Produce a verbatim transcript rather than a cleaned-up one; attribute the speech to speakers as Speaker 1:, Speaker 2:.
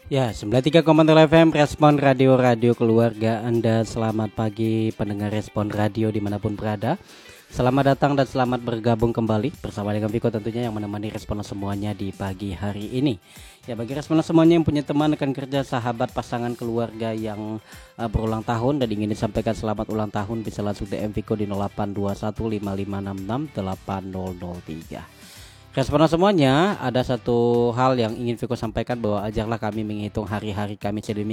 Speaker 1: Ya, sembilan puluh tiga koma nol F M Respon Radio Radio Keluarga Anda. Selamat pagi pendengar Respon Radio dimanapun berada. Selamat datang dan selamat bergabung kembali bersama dengan Viko tentunya yang menemani Respon semuanya di pagi hari ini. Ya, bagi Respon semuanya yang punya teman, rekan kerja, sahabat, pasangan, keluarga yang uh, berulang tahun dan ingin disampaikan selamat ulang tahun, bisa langsung D M Viko di nol delapan dua satu lima lima enam enam delapan nol nol tiga. Respon semuanya, ada satu hal yang ingin Viko sampaikan, bahwa ajarlah kami menghitung hari-hari kami sedemikian